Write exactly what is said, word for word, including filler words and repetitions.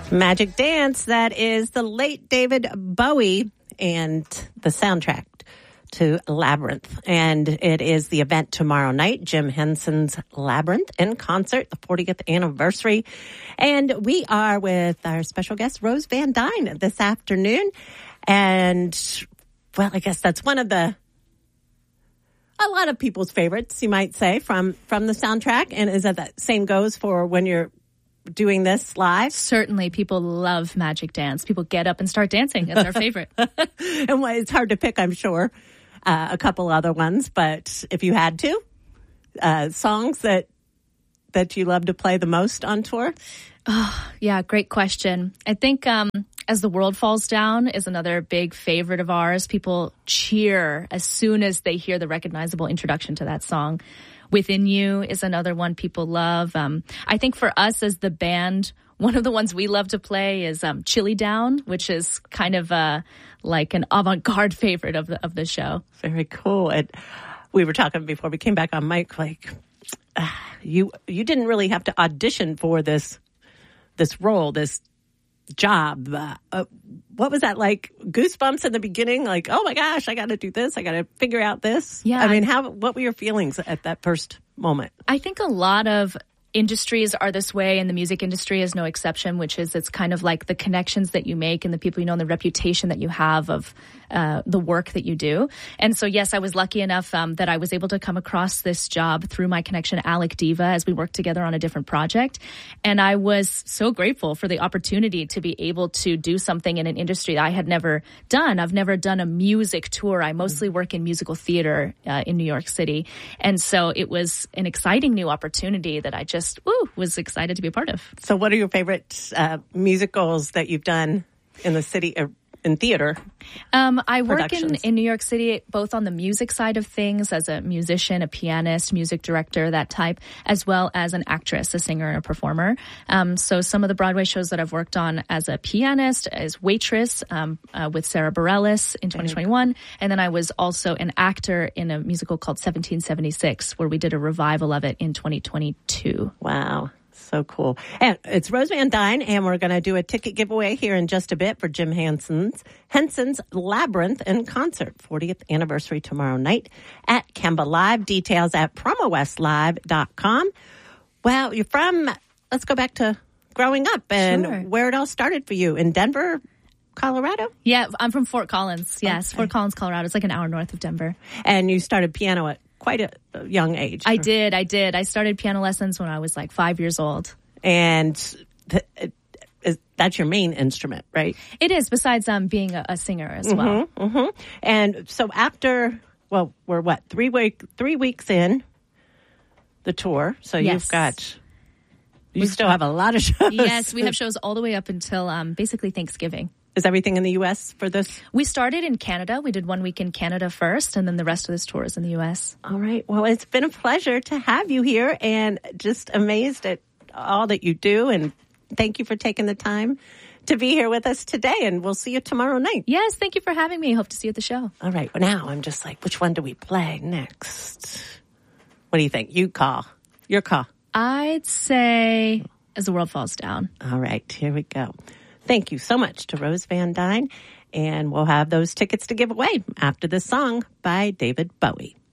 Magic Dance, that is the late David Bowie and the soundtrack to Labyrinth. And it is the event tomorrow night, Jim Henson's Labyrinth in concert, the fortieth anniversary. And we are with our special guest, Rose Van Dyne, this afternoon. And, well, I guess that's one of the, a lot of people's favorites, you might say, from, from the soundtrack. And is that the same goes for when you're doing this live? Certainly. People love Magic Dance. People get up and start dancing. It's our favorite. And well, it's hard to pick, I'm sure, uh, a couple other ones. But if you had to, uh, songs that that you love to play the most on tour? Oh, yeah, great question. I think um, As the World Falls Down is another big favorite of ours. People cheer as soon as they hear the recognizable introduction to that song. Within You is another one people love. Um, I think for us as the band, one of the ones we love to play is um, Chilly Down, which is kind of uh, like an avant-garde favorite of the of the show. Very cool. And we were talking before we came back on mic, like uh, you you didn't really have to audition for this this role, this job. Uh, uh, what was that like? Goosebumps in the beginning? Like, oh my gosh, I got to do this. I got to figure out this. Yeah. I mean, how? What were your feelings at that first moment? I think a lot of industries are this way, and the music industry is no exception, which is it's kind of like the connections that you make and the people you know and the reputation that you have of uh, the work that you do. And so, yes, I was lucky enough um, that I was able to come across this job through my connection, Alec Diva, as we worked together on a different project. And I was so grateful for the opportunity to be able to do something in an industry that I had never done. I've never done a music tour. I mostly work in musical theater uh, in New York City. And so it was an exciting new opportunity that I just woo, was excited to be a part of. So what are your favorite uh, musicals that you've done in the city, uh, in theater? Um, I work in, in New York City, both on the music side of things as a musician, a pianist, music director, that type, as well as an actress, a singer, and a performer. Um, so some of the Broadway shows that I've worked on as a pianist is Waitress um, uh, with Sarah Bareilles in twenty twenty-one. And then I was also an actor in a musical called seventeen seventy-six, where we did a revival of it in twenty twenty-two. Wow. So cool. And it's Rose Van Dyne, and we're going to do a ticket giveaway here in just a bit for Jim Henson's, Henson's Labyrinth in concert, fortieth anniversary tomorrow night at Kemba Live. Details at promo west live dot com. Well, you're from, let's go back to growing up and Sure. where it all started for you, in Denver, Colorado? Yeah, I'm from Fort Collins. Yes, Okay. Fort Collins, Colorado. It's like an hour north of Denver. And you started piano at quite a young age. I did. I did. I started piano lessons when I was like five years old. And th- is, that's your main instrument, right? It is, besides um, being a, a singer as well. Mm-hmm, mm-hmm. And so after, well, we're what, three week, three weeks in the tour. So Yes. you've got, you We've still got, have a lot of shows. Yes, we have shows all the way up until um, basically Thanksgiving. Is everything in the U S for this? We started in Canada. We did one week in Canada first, and then the rest of this tour is in the U S. All right. Well, it's been a pleasure to have you here, and just amazed at all that you do. And thank you for taking the time to be here with us today. And we'll see you tomorrow night. Yes, thank you for having me. Hope to see you at the show. All right. Well, now I'm just like, which one do we play next? What do you think? You call. Your call. I'd say As the World Falls Down. All right. Here we go. Thank you so much to Rose Van Dyne, and we'll have those tickets to give away after this song by David Bowie.